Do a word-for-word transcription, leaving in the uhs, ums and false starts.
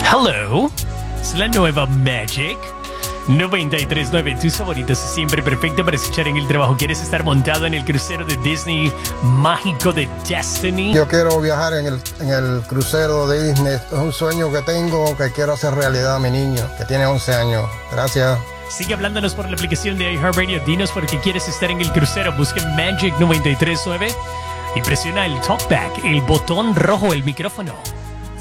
Hello, es la nueva Magic noventa y tres punto nueve, tus favoritos siempre perfecto para escuchar en el trabajo. ¿Quieres estar montado en el crucero de Disney mágico de Destiny? Yo quiero viajar en el, en el crucero de Disney. Es un sueño que tengo, que quiero hacer realidad a mi niño, que tiene once años. Gracias. Sigue hablándonos por la aplicación de iHeartRadio. Dinos por qué quieres estar en el crucero. Busca Magic noventa y tres punto nueve y presiona el talkback, el botón rojo, el micrófono.